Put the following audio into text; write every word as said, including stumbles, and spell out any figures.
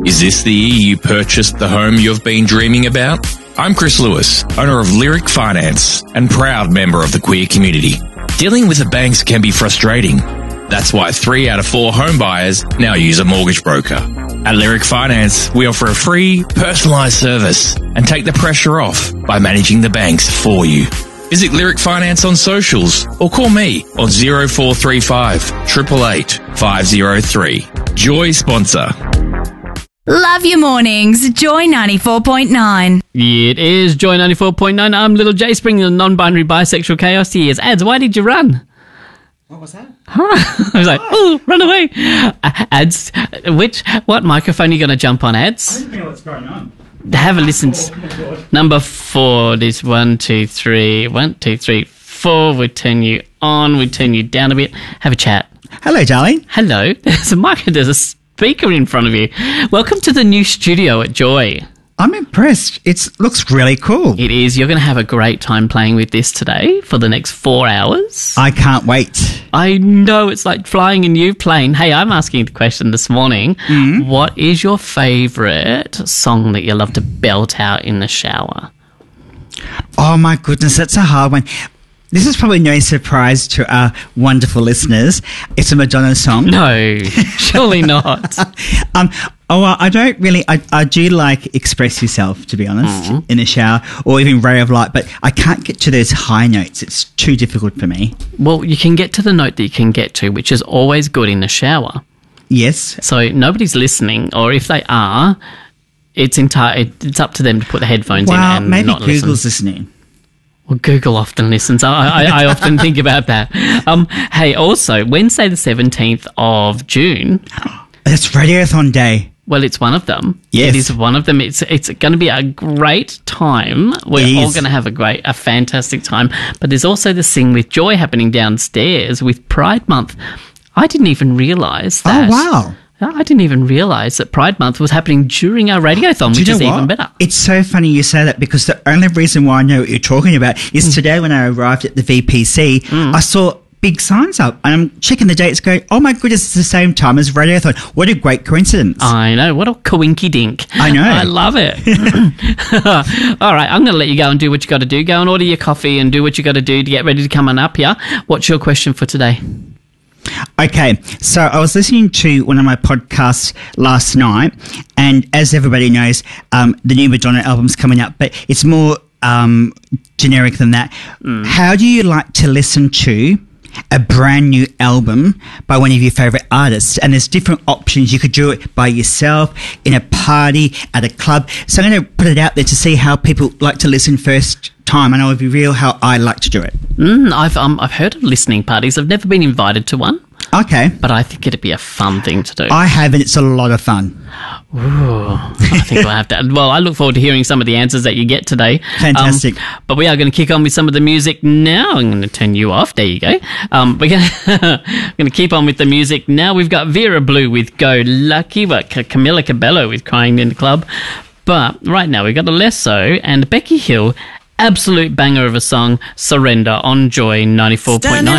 Is this the year you purchased the home you've been dreaming about? I'm Chris Lewis, owner of Lyric Finance and proud member of the queer community. Dealing with the banks can be frustrating. That's why three out of four home buyers now use a mortgage broker. At Lyric Finance, we offer a free, personalised service and take the pressure off by managing the banks for you. Visit Lyric Finance on socials or call me on zero four three five, eight eight eight, five zero three. Joy sponsor. Love your mornings. Joy ninety-four point nine. It is Joy ninety-four point nine. I'm Little J, bringing the non-binary bisexual chaos to years. Ads, why did you run? What was that? I was like, oh, run away. Uh, ads, which, what microphone are you going to jump on, Ads? I don't know what's going on. Have a listen. Oh, Number four is one, two, three. One, two, three, four. We turn you on. We turn you down a bit. Have a chat. Hello, darling. Hello. There's a mic. There's a speaker in front of you. Welcome to the new studio at Joy. I'm impressed. It looks really cool. It is. You're going to have a great time playing with this today for the next four hours. I can't wait. I know. It's like flying a new plane. Hey, I'm asking the question this morning. Mm-hmm. What is your favourite song that you love to belt out in the shower? Oh, my goodness. That's a hard one. This is probably no surprise to our wonderful listeners. It's a Madonna song. No, surely not. um, oh, well, I don't really... I, I do like Express Yourself, to be honest, mm. in the shower, or even Ray of Light, but I can't get to those high notes. It's too difficult for me. Well, you can get to the note that you can get to, which is always good in the shower. Yes. So nobody's listening, or if they are, it's enti- it's up to them to put the headphones well, in and maybe not listen. Google's listening. Well, Google often listens. I, I, I often think about that. Um, hey, also, Wednesday the seventeenth of June. That's Radiothon Day. Well, it's one of them. Yes. It is one of them. It's it's going to be a great time. We're it all is. going to have a great, a fantastic time. But there's also the Sing with Joy happening downstairs with Pride Month. I didn't even realise that. Oh, wow. I didn't even realise that Pride Month was happening during our radiothon, which is even better. It's so funny you say that because the only reason why I know what you're talking about is mm. today when I arrived at the V P C, mm. I saw big signs up and I'm checking the dates going, oh my goodness, it's the same time as Radiothon. What a great coincidence. I know. What a coinky dink. I know. I love it. All right, I'm going to let you go and do what you got to do. Go and order your coffee and do what you got to do to get ready to come on up here. What's your question for today? Okay, so I was listening to one of my podcasts last night, and as everybody knows, um, the new Madonna album's coming up, but it's more um, generic than that. Mm. How do you like to listen to a brand new album by one of your favourite artists? And there's different options. You could do it by yourself, in a party, at a club. So I'm going to put it out there to see how people like to listen first time, and I'll be real how I like to do it. Mm, I've um, I've heard of listening parties. I've never been invited to one. Okay. But I think it'd be a fun thing to do. I have, and it's a lot of fun. Ooh, I think we'll have to. Well, I look forward to hearing some of the answers that you get today. Fantastic. Um, but we are going to kick on with some of the music now. I'm going to turn you off. There you go. Um, we're going to keep on with the music now. We've got Vera Blue with Go Lucky, but Camila Cabello with Crying in the Club. But right now we've got Alesso and Becky Hill, absolute banger of a song, Surrender on Joy ninety-four point nine.